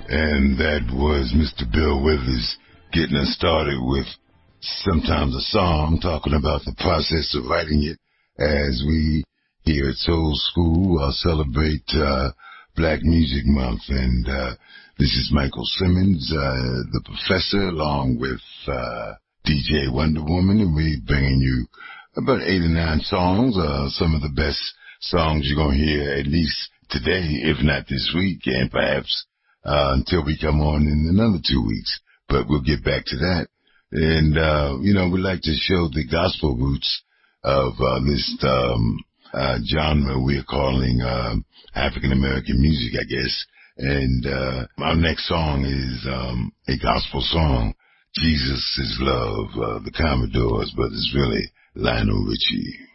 And that was Mr. Bill Withers getting us started with sometimes a song talking about the process of writing it as we here at Soul School celebrate Black Music Month. And this is Michael Simmons, the professor, along with DJ Wonder Woman, and we're bringing you about 8 or 9 songs, some of the best songs you're going to hear at least today, if not this week, and perhaps until we come on in another 2 weeks. But we'll get back to that. And, we like to show the gospel roots of this genre we're calling African-American music, I guess. And our next song is a gospel song, Jesus is Love, the Commodores, but it's really Lionel Richie.